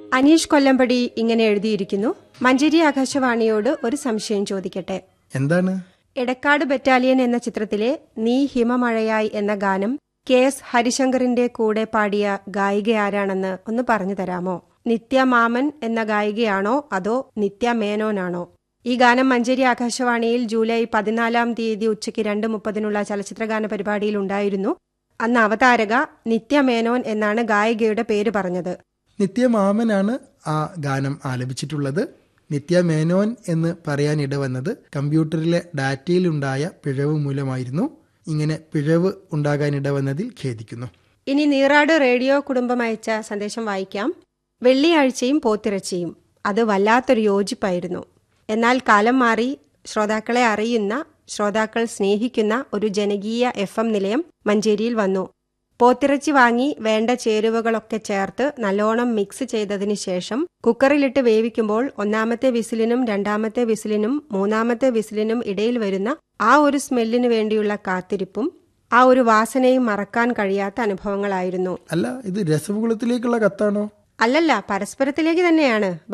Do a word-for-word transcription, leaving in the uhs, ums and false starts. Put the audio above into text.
അനീഷ് കൊല്ലമ്പടി ഇങ്ങനെ എഴുതിയിരിക്കുന്നു. മഞ്ചേരി ആകാശവാണിയോട് ഒരു സംശയം ചോദിക്കട്ടെ. എന്താണ്? എടക്കാട് ബറ്റാലിയൻ എന്ന ചിത്രത്തിലെ നീ ഹിമമഴയായി എന്ന ഗാനം കെ എസ് ഹരിശങ്കറിന്റെ കൂടെ പാടിയ ഗായിക ആരാണെന്ന് ഒന്ന് പറഞ്ഞു തരാമോ? നിത്യ മാമൻ എന്ന ഗായികയാണോ അതോ നിത്യ മേനോനാണോ? ഈ ഗാനം മഞ്ചേരി ആകാശവാണിയിൽ ജൂലൈ പതിനാലാം തീയതി ഉച്ചയ്ക്ക് രണ്ട് മുപ്പതിനുള്ള ചലച്ചിത്രഗാന പരിപാടിയിൽ ഉണ്ടായിരുന്നു. അന്ന് അവതാരക നിത്യ മേനോൻ എന്നാണ് ഗായികയുടെ പേര് പറഞ്ഞത്. നിത്യ മാമനാണ് ആ ഗാനം ആലപിച്ചിട്ടുള്ളത്. നിത്യ മേനോൻ എന്ന് പറയാനിടവന്നത് കമ്പ്യൂട്ടറിലെ ഡാറ്റയിലുണ്ടായ പിഴവ് മൂലമായിരുന്നു. ഇങ്ങനെ പിഴവ് ഉണ്ടാകാനിടവന്നതിൽ ഖേദിക്കുന്നു. ഇനി നീറാട് റേഡിയോ കുടുംബം അയച്ച സന്ദേശം വായിക്കാം. വെള്ളിയാഴ്ചയും പോത്തിറച്ചിയും അത് വല്ലാത്തൊരു യോജിപ്പായിരുന്നു. എന്നാൽ കാലം മാറി ശ്രോതാക്കളെ അറിയുന്ന, ശ്രോതാക്കൾ സ്നേഹിക്കുന്ന ഒരു ജനകീയ എഫ് എം നിലയം മഞ്ചേരിയിൽ വന്നു. പോത്തിറച്ചി വാങ്ങി വേണ്ട ചേരുവകളൊക്കെ ചേർത്ത് നല്ലോണം മിക്സ് ചെയ്തതിന് ശേഷം കുക്കറിലിട്ട് വേവിക്കുമ്പോൾ ഒന്നാമത്തെ വിസിലിനും രണ്ടാമത്തെ വിസിലിനും മൂന്നാമത്തെ വിസിലിനും ഇടയിൽ വരുന്ന ആ ഒരു സ്മെല്ലിനു വേണ്ടിയുള്ള കാത്തിരിപ്പും ആ ഒരു വാസനയും മറക്കാൻ കഴിയാത്ത അനുഭവങ്ങളായിരുന്നു. അല്ല, ഇത് രസഗുളത്തിലേക്കുള്ള കത്താണോ? അല്ലല്ല, പരസ്പരത്തിലേക്ക് തന്നെയാണ്.